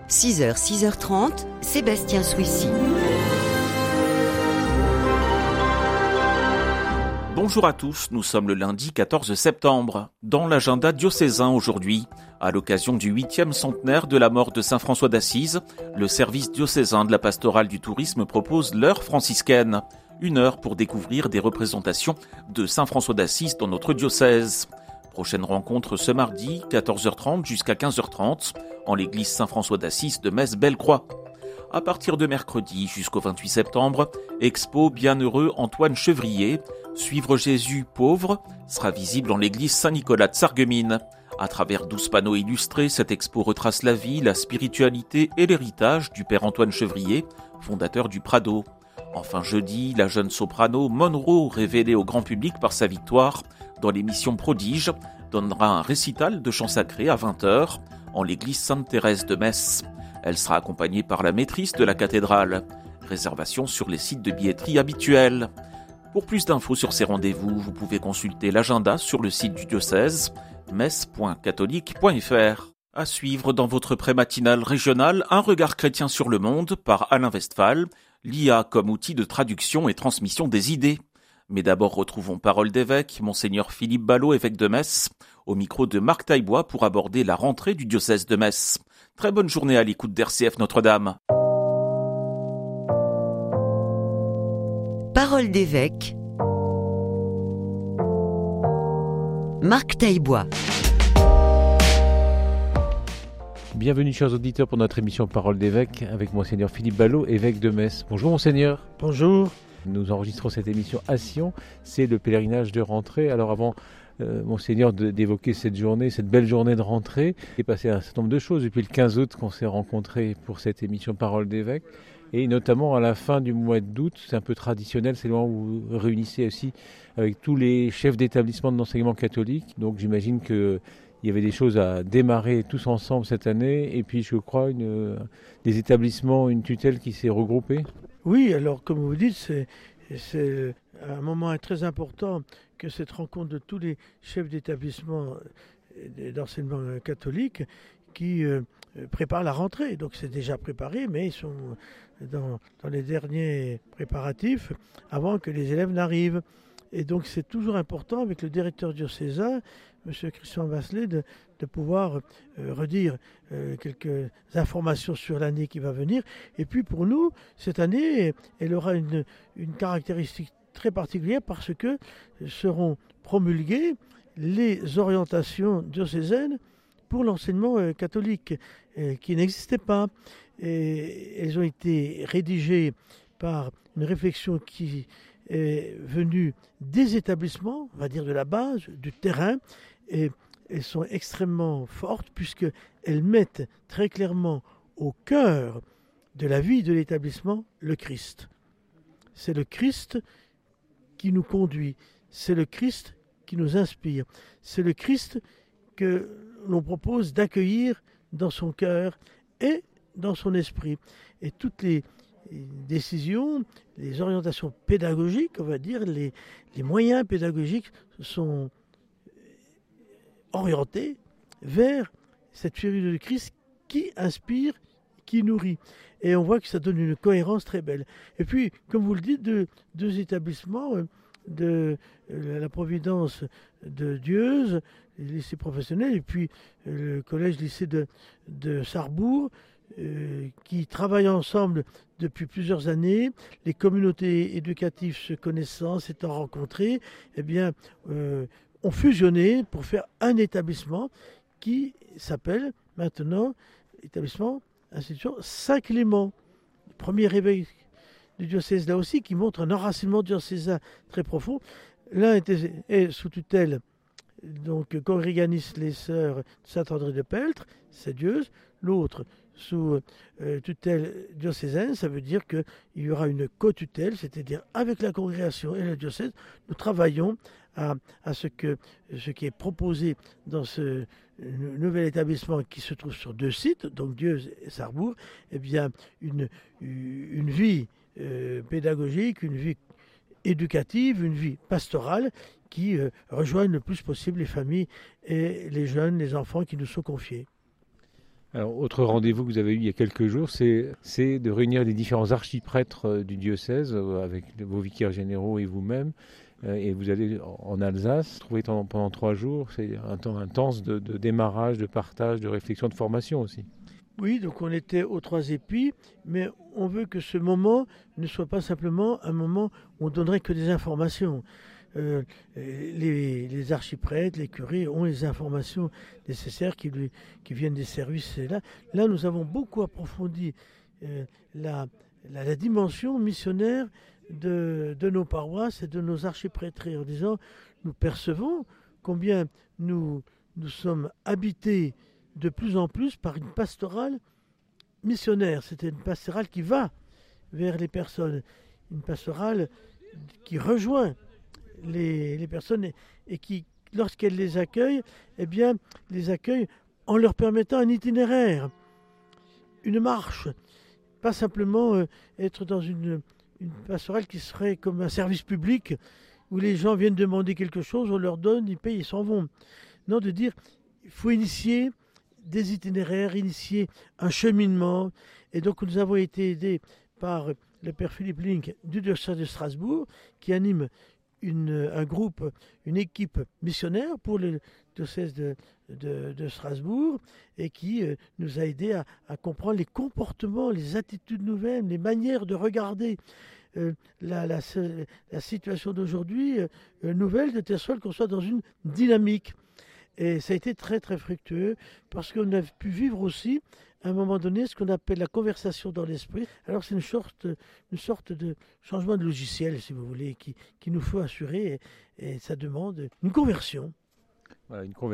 6h, 6h30, Sébastien Souissy. Bonjour à tous, nous sommes le lundi 14 septembre. Dans l'agenda diocésain aujourd'hui, à l'occasion du 8e centenaire de la mort de saint François d'Assise, le service diocésain de la pastorale du tourisme propose l'heure franciscaine. 1 heure pour découvrir des représentations de saint François d'Assise dans notre diocèse. Prochaine rencontre ce mardi, 14h30 jusqu'à 15h30, en l'église Saint-François d'Assise de Metz-Bellecroix. À partir de mercredi jusqu'au 28 septembre, Expo Bienheureux Antoine Chevrier, Suivre Jésus pauvre, sera visible en l'église Saint-Nicolas de Sarreguemines. À travers 12 panneaux illustrés, cette expo retrace la vie, la spiritualité et l'héritage du père Antoine Chevrier, fondateur du Prado. Enfin jeudi, la jeune soprano Monroe, révélée au grand public par sa victoire dans l'émission Prodige, donnera un récital de chants sacrés à 20h en l'église Sainte-Thérèse de Metz. Elle sera accompagnée par la maîtrise de la cathédrale. Réservation sur les sites de billetterie habituels. Pour plus d'infos sur ces rendez-vous, vous pouvez consulter l'agenda sur le site du diocèse metz.catholique.fr. À suivre dans votre pré-matinale régionale, un regard chrétien sur le monde par Alain Westphal, l'IA comme outil de traduction et transmission des idées. Mais d'abord retrouvons Parole d'évêque, Monseigneur Philippe Ballot, évêque de Metz, au micro de Marc Taillebois pour aborder la rentrée du diocèse de Metz. Très bonne journée à l'écoute d'RCF Notre-Dame. Parole d'évêque, Marc Taillebois. Bienvenue chers auditeurs pour notre émission Parole d'évêque avec Monseigneur Philippe Ballot, évêque de Metz. Bonjour Monseigneur. Bonjour. Nous enregistrons cette émission à Sion, c'est le pèlerinage de rentrée. Alors avant, Monseigneur, d'évoquer cette journée, cette belle journée de rentrée, il est passé un certain nombre de choses depuis le 15 août qu'on s'est rencontrés pour cette émission Parole d'évêque. Et notamment à la fin du mois d'août, c'est un peu traditionnel, c'est le moment où vous vous réunissez aussi avec tous les chefs d'établissement de l'enseignement catholique. Donc j'imagine qu'il y avait des choses à démarrer tous ensemble cette année. Et puis je crois des établissements, une tutelle qui s'est regroupée. Oui, alors comme vous dites, c'est un moment très important que cette rencontre de tous les chefs d'établissement d'enseignement catholique qui préparent la rentrée. Donc c'est déjà préparé, mais ils sont dans les derniers préparatifs avant que les élèves n'arrivent. Et donc c'est toujours important avec le directeur diocésain, M. Christian Basselet, de pouvoir redire quelques informations sur l'année qui va venir. Et puis pour nous, cette année, elle aura une caractéristique très particulière parce que seront promulguées les orientations diocésaines pour l'enseignement catholique qui n'existaient pas. Et elles ont été rédigées par une réflexion qui est venue des établissements, on va dire de la base, du terrain, et elles sont extrêmement fortes puisqu'elles mettent très clairement au cœur de la vie de l'établissement le Christ. C'est le Christ qui nous conduit, c'est le Christ qui nous inspire, c'est le Christ que l'on propose d'accueillir dans son cœur et dans son esprit. Et toutes les décisions, les orientations pédagogiques, on va dire, les moyens pédagogiques sont orientés vers cette figure du Christ qui inspire, qui nourrit. Et on voit que ça donne une cohérence très belle. Et puis, comme vous le dites, deux établissements de la Providence de Dieuze, le lycée professionnel, et puis le collège-lycée de Sarrebourg, qui travaillent ensemble depuis plusieurs années, les communautés éducatives se connaissant, s'étant rencontrées, eh bien, ont fusionné pour faire un établissement qui s'appelle maintenant établissement institution Saint-Clément, le premier évêque du diocèse là aussi, qui montre un enracinement diocésain très profond. L'un est sous tutelle, donc Congréganistes les Sœurs de Saint-André de Peltre, c'est Dieuze, l'autre sous tutelle diocésaine, ça veut dire qu'il y aura une co-tutelle, c'est-à-dire avec la congrégation et le diocèse, nous travaillons à ce qui est proposé dans ce nouvel établissement qui se trouve sur 2 sites, donc Dieuze et Sarrebourg, eh bien une vie pédagogique, une vie éducative, une vie pastorale qui rejoignent le plus possible les familles et les jeunes, les enfants qui nous sont confiés. Alors, autre rendez-vous que vous avez eu il y a quelques jours, c'est de réunir les différents archiprêtres du diocèse avec vos vicaires généraux et vous-même. Et vous allez en Alsace, trouver pendant 3 jours. C'est un temps intense de démarrage, de partage, de réflexion, de formation aussi. Oui, donc on était aux 3 épis, mais on veut que ce moment ne soit pas simplement un moment où on donnerait que des informations. Les archiprêtres, les curés ont les informations nécessaires qui viennent des services. Et là, nous avons beaucoup approfondi la dimension missionnaire de nos paroisses et de nos archiprêtrés en disant nous percevons combien nous sommes habités de plus en plus par une pastorale missionnaire. C'était une pastorale qui va vers les personnes, une pastorale qui rejoint les personnes et qui, lorsqu'elle les accueille, eh bien, les accueille en leur permettant un itinéraire, une marche, pas simplement être dans une pastorale qui serait comme un service public où les gens viennent demander quelque chose, on leur donne, ils payent, ils s'en vont. Non, de dire, il faut initier des itinéraires, initier un cheminement. Et donc nous avons été aidés par le père Philippe Link du diocèse de Strasbourg qui anime un groupe, une équipe missionnaire pour le diocèse de Strasbourg et qui nous a aidés à comprendre les comportements, les attitudes nouvelles, les manières de regarder la situation d'aujourd'hui nouvelle, de telle sorte qu'on soit dans une dynamique. Et ça a été très très fructueux parce qu'on a pu vivre aussi à un moment donné ce qu'on appelle la conversation dans l'esprit. Alors c'est une sorte de changement de logiciel, si vous voulez, qui nous faut assurer et ça demande une conversion. Voilà, une